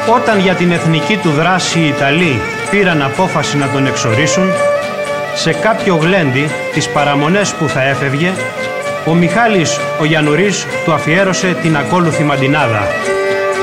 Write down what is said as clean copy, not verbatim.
Όταν για την εθνική του δράση οι Ιταλοί πήραν απόφαση να τον εξορίσουν, σε κάποιο γλέντι τις παραμονές που θα έφευγε, ο Μιχάλης ο Γιαννουρής του αφιέρωσε την ακόλουθη μαντινάδα.